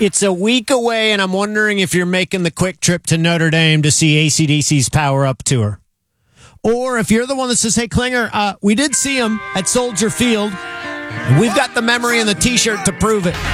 It's a week away, and I'm wondering if you're making the quick trip to Notre Dame to see AC/DC's Power Up Tour. Or if you're the one that says, hey, Klinger, we did see him at Soldier Field, and we've got the memory and the T-shirt to prove it.